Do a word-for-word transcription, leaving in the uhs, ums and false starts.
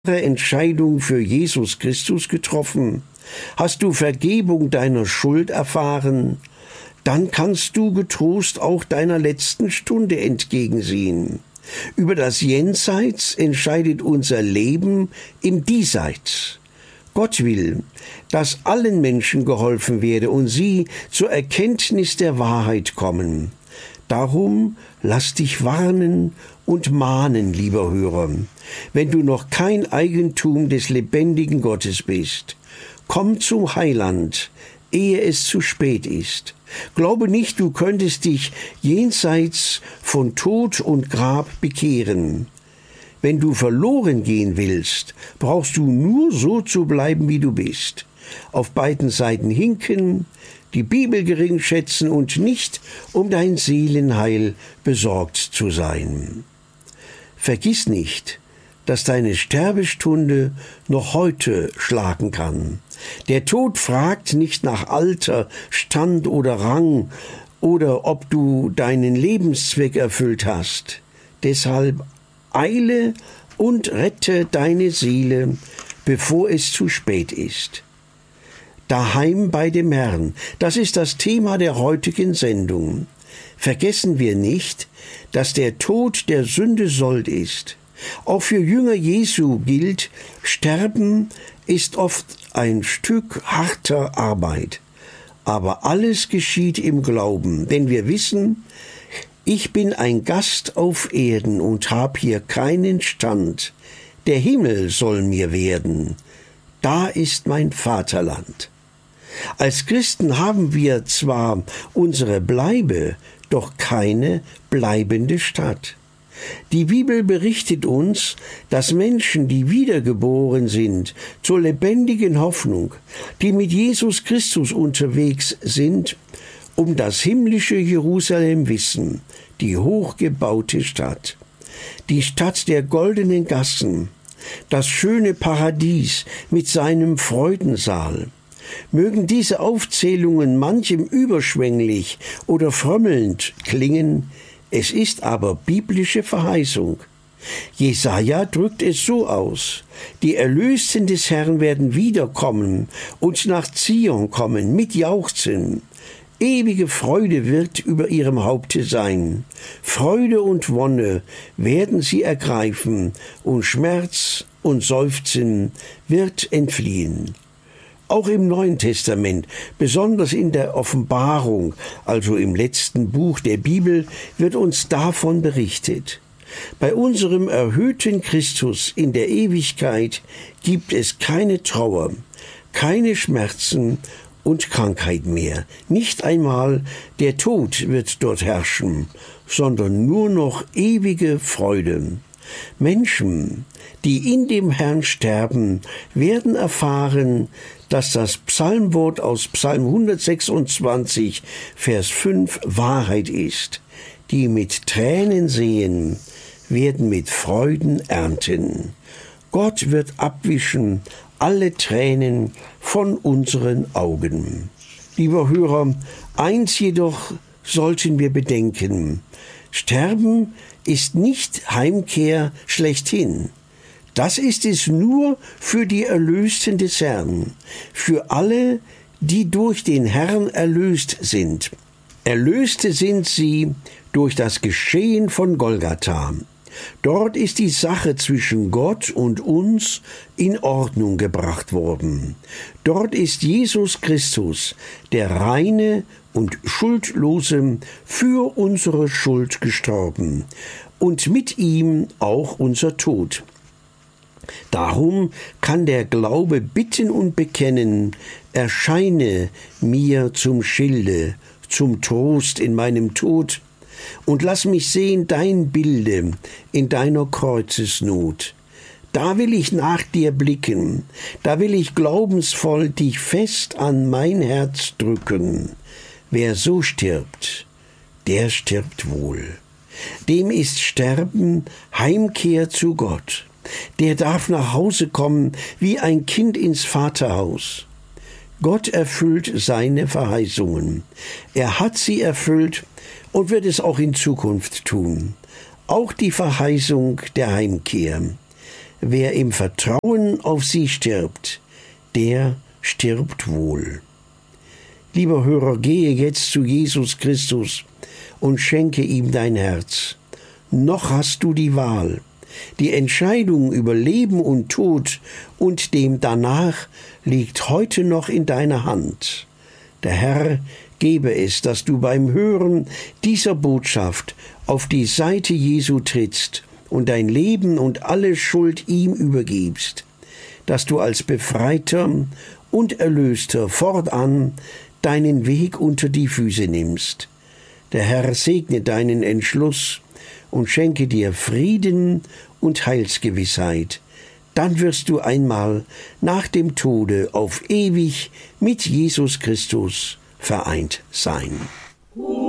Entscheidung für Jesus Christus getroffen? Hast du Vergebung deiner Schuld erfahren? Dann kannst du getrost auch deiner letzten Stunde entgegensehen. Über das Jenseits entscheidet unser Leben im Diesseits. Gott will, dass allen Menschen geholfen werde und sie zur Erkenntnis der Wahrheit kommen. Darum lass dich warnen und mahnen, lieber Hörer, wenn du noch kein Eigentum des lebendigen Gottes bist. Komm zum Heiland, ehe es zu spät ist. Glaube nicht, du könntest dich jenseits von Tod und Grab bekehren. Wenn du verloren gehen willst, brauchst du nur so zu bleiben, wie du bist. Auf beiden Seiten hinken, die Bibel gering schätzen und nicht um dein Seelenheil besorgt zu sein. Vergiss nicht, dass deine Sterbestunde noch heute schlagen kann. Der Tod fragt nicht nach Alter, Stand oder Rang oder ob du deinen Lebenszweck erfüllt hast. Deshalb eile und rette deine Seele, bevor es zu spät ist. Daheim bei dem Herrn, das ist das Thema der heutigen Sendung. Vergessen wir nicht, dass der Tod der Sünde Sold ist. Auch für Jünger Jesu gilt, Sterben ist oft ein Stück harter Arbeit. Aber alles geschieht im Glauben, denn wir wissen, ich bin ein Gast auf Erden und hab hier keinen Stand. Der Himmel soll mir werden, da ist mein Vaterland. Als Christen haben wir zwar unsere Bleibe, doch keine bleibende Stadt. Die Bibel berichtet uns, dass Menschen, die wiedergeboren sind, zur lebendigen Hoffnung, die mit Jesus Christus unterwegs sind, um das himmlische Jerusalem wissen, die hochgebaute Stadt, die Stadt der goldenen Gassen, das schöne Paradies mit seinem Freudensaal. Mögen diese Aufzählungen manchem überschwänglich oder frömmelnd klingen, es ist aber biblische Verheißung. Jesaja drückt es so aus: Die Erlösten des Herrn werden wiederkommen und nach Zion kommen mit Jauchzen. Ewige Freude wird über ihrem Haupte sein. Freude und Wonne werden sie ergreifen, und Schmerz und Seufzen wird entfliehen. Auch im Neuen Testament, besonders in der Offenbarung, also im letzten Buch der Bibel, wird uns davon berichtet. Bei unserem erhöhten Christus in der Ewigkeit gibt es keine Trauer, keine Schmerzen und Krankheit mehr. Nicht einmal der Tod wird dort herrschen, sondern nur noch ewige Freude. Menschen, die in dem Herrn sterben, werden erfahren, dass das Psalmwort aus Psalm hundertsechsundzwanzig, Vers fünf Wahrheit ist. Die mit Tränen sehen, werden mit Freuden ernten. Gott wird abwischen alle Tränen von unseren Augen. Lieber Hörer, eins jedoch sollten wir bedenken: Sterben ist nicht Heimkehr schlechthin. Das ist es nur für die Erlösten des Herrn, für alle, die durch den Herrn erlöst sind. Erlöste sind sie durch das Geschehen von Golgatha. Dort ist die Sache zwischen Gott und uns in Ordnung gebracht worden. Dort ist Jesus Christus, der reine und schuldlose, für unsere Schuld gestorben und mit ihm auch unser Tod. Darum kann der Glaube bitten und bekennen: Erscheine mir zum Schilde, zum Trost in meinem Tod, und lass mich sehen dein Bilde in deiner Kreuzesnot. Da will ich nach dir blicken, da will ich glaubensvoll dich fest an mein Herz drücken. Wer so stirbt, der stirbt wohl. Dem ist Sterben Heimkehr zu Gott. Der darf nach Hause kommen wie ein Kind ins Vaterhaus. Gott erfüllt seine Verheißungen. Er hat sie erfüllt und wird es auch in Zukunft tun. Auch die Verheißung der Heimkehr. Wer im Vertrauen auf sie stirbt, der stirbt wohl. Lieber Hörer, gehe jetzt zu Jesus Christus und schenke ihm dein Herz. Noch hast du die Wahl. Die Entscheidung über Leben und Tod und dem danach liegt heute noch in deiner Hand. Der Herr gebe es, dass du beim Hören dieser Botschaft auf die Seite Jesu trittst und dein Leben und alle Schuld ihm übergibst, dass du als Befreiter und Erlöster fortan deinen Weg unter die Füße nimmst. Der Herr segne deinen Entschluss und schenke dir Frieden und Heilsgewissheit. Dann wirst du einmal nach dem Tode auf ewig mit Jesus Christus vereint sein.